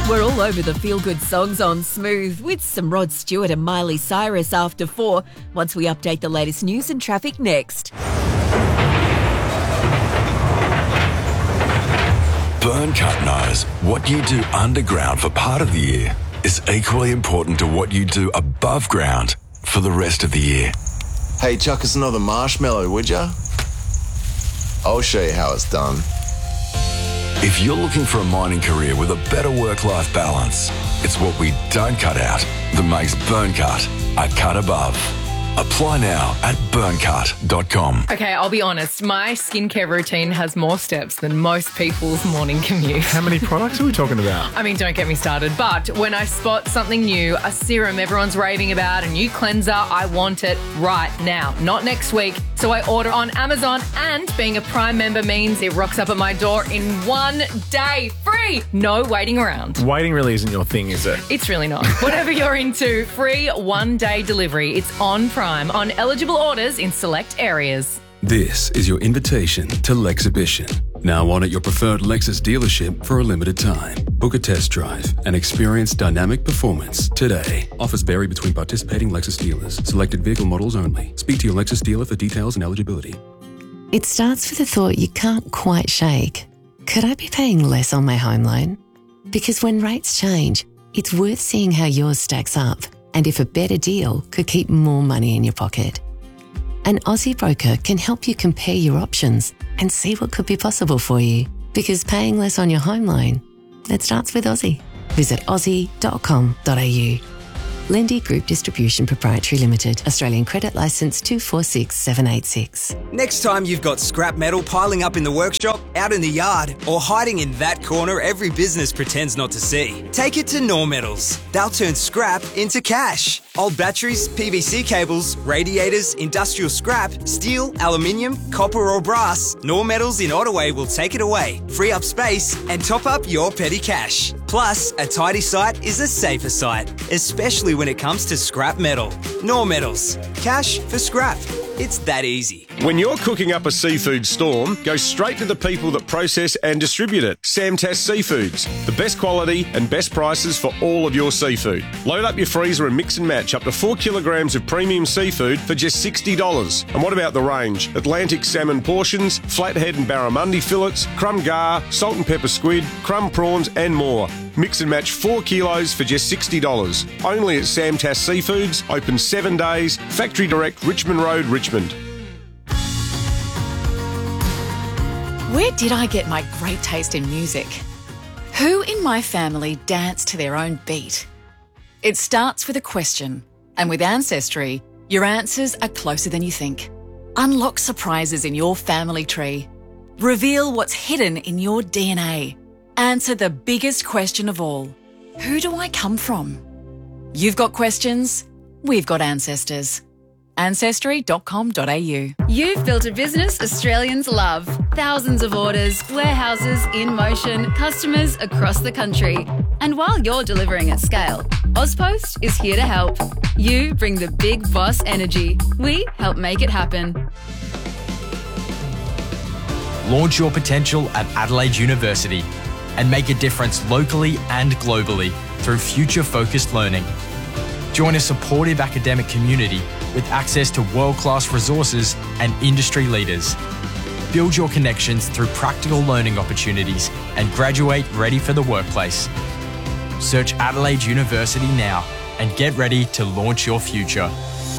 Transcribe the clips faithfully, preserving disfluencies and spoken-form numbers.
We're all over the feel-good songs on Smooth with some Rod Stewart and Miley Cyrus after four, once we update the latest news and traffic next. Burncut knows what you do underground for part of the year is equally important to what you do above ground for the rest of the year. Hey, chuck us another marshmallow, would ya? I'll show you how it's done. If you're looking for a mining career with a better work-life balance, it's what we don't cut out that makes Burncut a cut above. Apply now at burncut dot com. Okay, I'll be honest. My skincare routine has more steps than most people's morning commute. How many products are we talking about? I mean, don't get me started. But when I spot something new, a serum everyone's raving about, a new cleanser, I want it right now, not next week. So I order on Amazon, and being a Prime member means it rocks up at my door in one day. Free! No waiting around. Waiting really isn't your thing, is it? It's really not. Whatever you're into, free one-day delivery. It's on Prime on eligible orders in select areas. This is your invitation to Lexhibition. Now on at your preferred Lexus dealership for a limited time. Book a test drive and experience dynamic performance today. Offers vary between participating Lexus dealers. Selected vehicle models only. Speak to your Lexus dealer for details and eligibility. It starts with a thought you can't quite shake. Could I be paying less on my home loan? Because when rates change, it's worth seeing how yours stacks up and if a better deal could keep more money in your pocket. An Aussie broker can help you compare your options and see what could be possible for you. Because paying less on your home loan, it starts with Aussie. Visit aussie dot com dot a u. Lendy Group Distribution Proprietary Limited. Australian Credit Licence two four six seven eight six. Next time you've got scrap metal piling up in the workshop, out in the yard, or hiding in that corner every business pretends not to see, take it to Nor Metals. They'll turn scrap into cash. Old batteries, P V C cables, radiators, industrial scrap, steel, aluminium, copper or brass, Nor Metals in Ottaway will take it away, free up space and top up your petty cash. Plus, a tidy site is a safer site, especially when it comes to scrap metal. Nor Metals. Cash for scrap. It's that easy. When you're cooking up a seafood storm, go straight to the people that process and distribute it. Samtas Seafoods. The best quality and best prices for all of your seafood. Load up your freezer and mix and match up to four kilograms of premium seafood for just sixty dollars. And what about the range? Atlantic salmon portions, flathead and barramundi fillets, crumb gar, salt and pepper squid, crumb prawns and more. Mix and match four kilos for just sixty dollars. Only at Samtas Seafoods, open seven days, Factory Direct, Richmond Road, Richmond. Where did I get my great taste in music? Who in my family dance to their own beat? It starts with a question, and with Ancestry, your answers are closer than you think. Unlock surprises in your family tree. Reveal what's hidden in your D N A. Answer the biggest question of all. Who do I come from? You've got questions, we've got ancestors. ancestry dot com dot a u. You've built a business Australians love. Thousands of orders, warehouses in motion, customers across the country. And while you're delivering at scale, Ozpost is here to help. You bring the big boss energy. We help make it happen. Launch your potential at Adelaide University and make a difference locally and globally through future-focused learning. Join a supportive academic community with access to world-class resources and industry leaders. Build your connections through practical learning opportunities and graduate ready for the workplace. Search Adelaide University now and get ready to launch your future.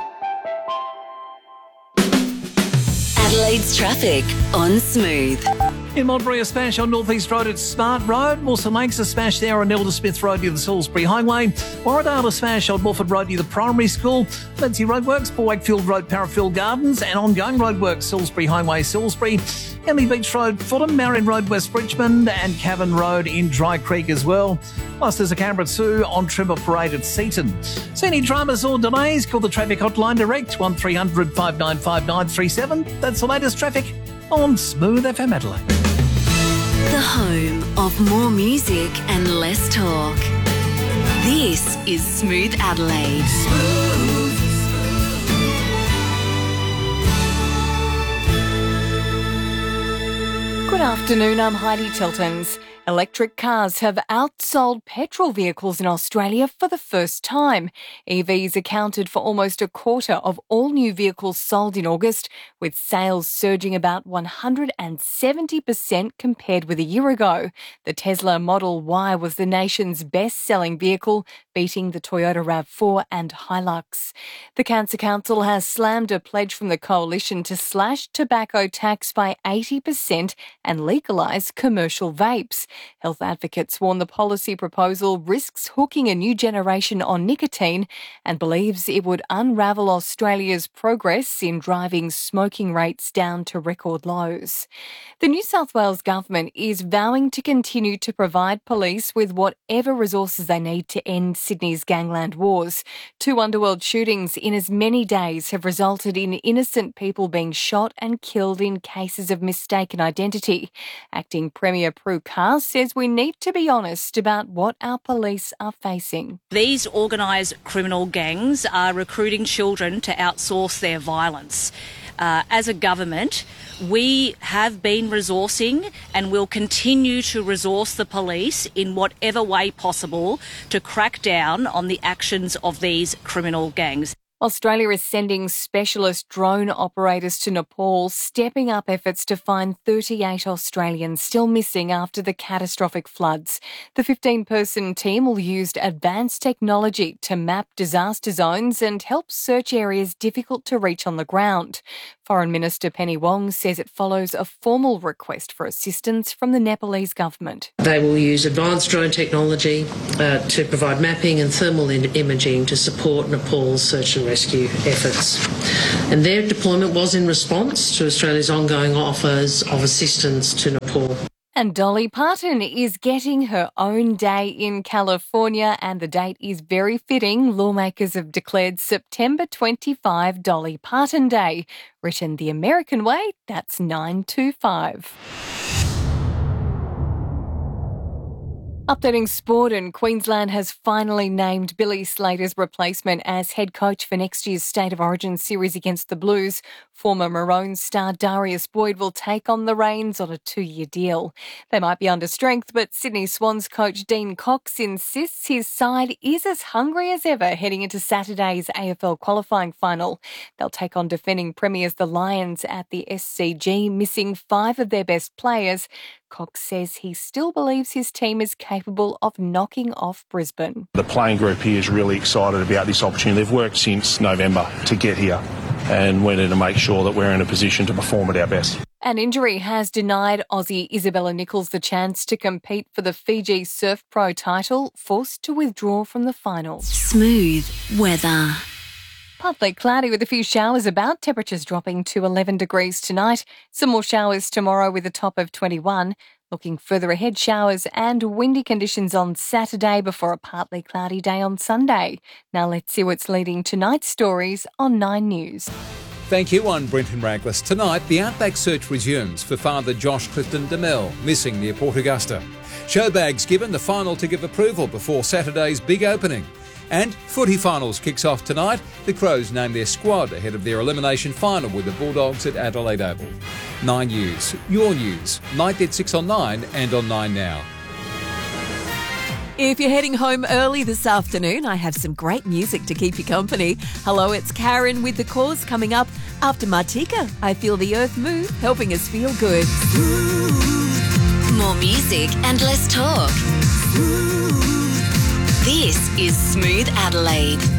Adelaide's traffic on Smooth. In Monterey, a smash on North East Road at Smart Road. Wilson Lakes, a smash there on Elder Smith Road near the Salisbury Highway. Warradale, a smash on Morford Road near the Primary School. Lindsay Roadworks, Paul Wakefield Road, Parafield Gardens. And ongoing roadworks, Salisbury Highway, Salisbury. Emily Beach Road, Fulham, Marion Road, West Richmond. And Cavan Road in Dry Creek as well. Plus, there's a Canberra Sue on Trimmer Parade at Seaton. See any dramas or delays? Call the traffic hotline direct, one three hundred five nine five nine three seven. That's the latest traffic on Smooth F M Adelaide. The home of more music and less talk. This is Smooth Adelaide. Smooth. Good afternoon, I'm Heidi Tiltons. Electric cars have outsold petrol vehicles in Australia for the first time. E Vs accounted for almost a quarter of all new vehicles sold in August, with sales surging about one hundred seventy percent compared with a year ago. The Tesla Model Y was the nation's best-selling vehicle, beating the Toyota RAV four and Hilux. The Cancer Council has slammed a pledge from the coalition to slash tobacco tax by eighty percent and legalise commercial vapes. Health advocates warn the policy proposal risks hooking a new generation on nicotine and believes it would unravel Australia's progress in driving smoking rates down to record lows. The New South Wales government is vowing to continue to provide police with whatever resources they need to end Sydney's gangland wars. Two underworld shootings in as many days have resulted in innocent people being shot and killed in cases of mistaken identity. Acting Premier Prue Carr says we need to be honest about what our police are facing. These organised criminal gangs are recruiting children to outsource their violence. Uh, as a government, we have been resourcing and will continue to resource the police in whatever way possible to crack down on the actions of these criminal gangs. Australia is sending specialist drone operators to Nepal, stepping up efforts to find thirty-eight Australians still missing after the catastrophic floods. The fifteen-person team will use advanced technology to map disaster zones and help search areas difficult to reach on the ground. Foreign Minister Penny Wong says it follows a formal request for assistance from the Nepalese government. They will use advanced drone technology uh, to provide mapping and thermal imaging to support Nepal's search and rescue efforts. And their deployment was in response to Australia's ongoing offers of assistance to Nepal. And Dolly Parton is getting her own day in California, and the date is very fitting. Lawmakers have declared September twenty-fifth Dolly Parton Day. Written the American way, that's nine two five. Updating sport, and Queensland has finally named Billy Slater's replacement as head coach for next year's State of Origin series against the Blues. Former Maroons star Darius Boyd will take on the reins on a two-year deal. They might be under strength, but Sydney Swans coach Dean Cox insists his side is as hungry as ever heading into Saturday's A F L qualifying final. They'll take on defending premiers the Lions at the S C G, missing five of their best players. Cox says he still believes his team is capable of knocking off Brisbane. The playing group here is really excited about this opportunity. They've worked since November to get here, and we're there to make sure that we're in a position to perform at our best. An injury has denied Aussie Isabella Nichols the chance to compete for the Fiji Surf Pro title, forced to withdraw from the finals. Smooth weather. Partly cloudy with a few showers about, temperatures dropping to eleven degrees tonight. Some more showers tomorrow with a top of twenty-one. Looking further ahead, showers and windy conditions on Saturday before a partly cloudy day on Sunday. Now let's see what's leading tonight's stories on Nine News. Thank you, I'm Brenton Raglas. Tonight, the Outback search resumes for Father Josh Clifton DeMille, missing near Port Augusta. Showbags given the final to give approval before Saturday's big opening. And footy finals kicks off tonight. The Crows name their squad ahead of their elimination final with the Bulldogs at Adelaide Oval. Nine News, your news, night at six on Nine and on Nine Now. If you're heading home early this afternoon, I have some great music to keep you company. Hello, it's Karen with The Cause coming up after Martika. I Feel the Earth Move, helping us feel good. More music and less talk. This is Smooth Adelaide.